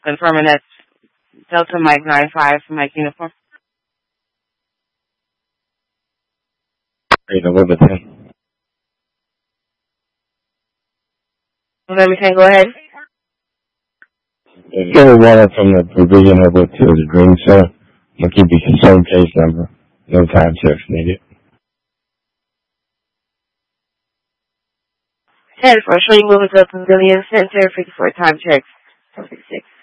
Confirming that's Delta Mike 95 for Mike Uniform. November 10. November 10, go ahead. Get water from the Provision over to the Dream Center. I'll give you the same case number. No time checks needed. 10 for showing movement to the Pavilion Center, 54 time checks. 466.